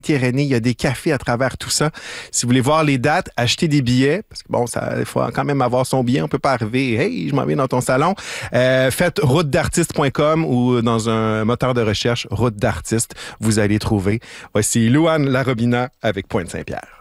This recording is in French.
Pyrénées, il y a des cafés à travers tout ça. Si vous voulez voir les dates, achetez des billets, parce que bon, il faut quand même avoir son billet, on peut pas arriver, hey, je m'en vais dans ton salon. Faites routedartiste.com ou dans un moteur de recherche, route d'artiste, vous allez trouver. Voici Louane Larobina avec Pointe-Saint-Pierre.